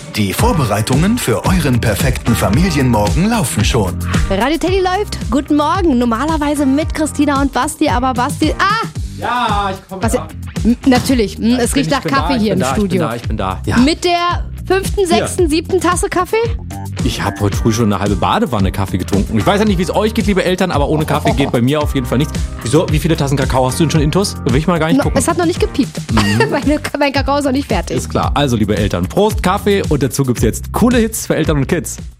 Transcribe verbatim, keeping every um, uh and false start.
Die Vorbereitungen für euren perfekten Familienmorgen laufen schon. Radio Teddy läuft. Guten Morgen. Normalerweise mit Christina und Basti, aber Basti... Ah! Ja, ich komme Was, da. M- Natürlich. M- es riecht Ich nach bin Kaffee da, ich hier bin im da, Studio. Ich bin da, ich bin da. Ja. Mit der fünften, sechsten, siebten Tasse Kaffee? Ich habe heute früh schon eine halbe Badewanne Kaffee getrunken. Ich weiß ja nicht, wie es euch geht, liebe Eltern, aber ohne Kaffee geht bei mir auf jeden Fall nichts. Wieso? Wie viele Tassen Kakao hast du denn schon intus? Will ich mal gar nicht No, gucken. es hat noch nicht gepiept. Mhm. Meine, mein Kakao ist noch nicht fertig. Ist klar. Also, liebe Eltern, Prost, Kaffee und dazu gibt's jetzt coole Hits für Eltern und Kids.